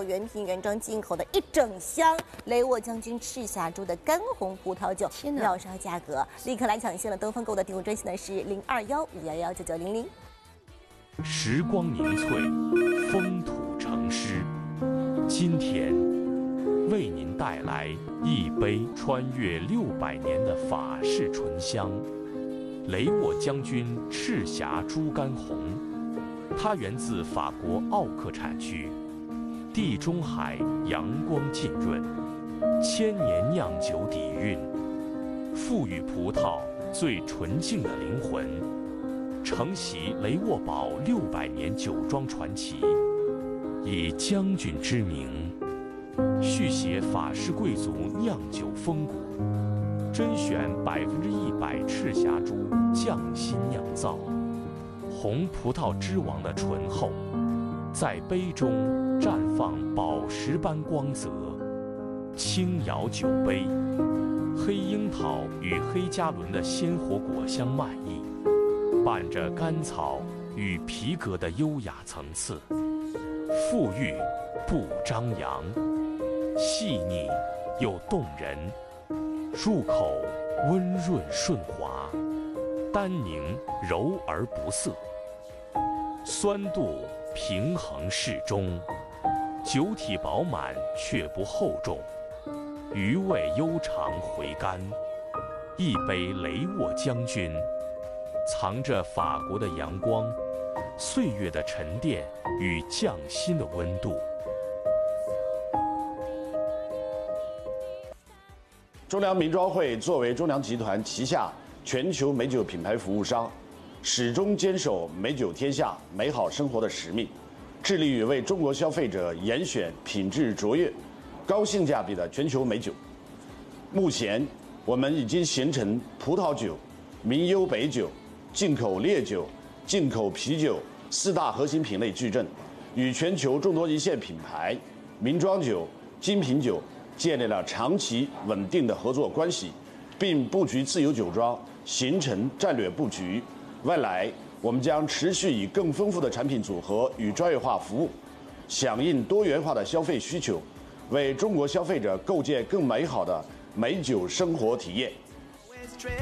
原瓶原装进口的一整箱雷沃将军赤霞珠的干红葡萄酒，秒杀价格，立刻来抢先了！东方购物的订购专线呢是0215119900。 时光凝萃，风土成诗。今天为您带来一杯穿越600年的法式醇香——雷沃将军赤霞珠干红。它源自法国奥克产区，地中海阳光浸润，千年酿酒底蕴，赋予葡萄最纯净的灵魂，承袭雷沃堡600年酒庄传奇，以将军之名，续写法式贵族酿酒风骨，甄选100%赤霞珠匠心酿造。红葡萄之王的醇厚，在杯中绽放宝石般光泽。轻摇酒杯，黑樱桃与黑加仑的鲜活果香漫溢，伴着甘草与皮革的优雅层次，馥郁不张扬，细腻又动人，入口温润顺滑，单宁柔而不涩。酸度平衡适中，酒体饱满却不厚重，余味悠长回甘。一杯雷沃将军，藏着法国的阳光、岁月的沉淀与匠心的温度。 中粮名庄会作为中粮集团旗下全球美酒品牌服务商，始终坚守美酒天下、美好生活的使命，致力于为中国消费者严选品质卓越、高性价比的全球美酒。目前，我们已经形成葡萄酒、名优白酒、进口烈酒、进口啤酒4大核心品类矩阵，与全球众多一线品牌、名庄酒、精品酒建立了长期稳定的合作关系，并布局自有酒庄，形成战略布局。未来，我们将持续以更丰富的产品组合与专业化服务，响应多元化的消费需求，为中国消费者构建更美好的美酒生活体验。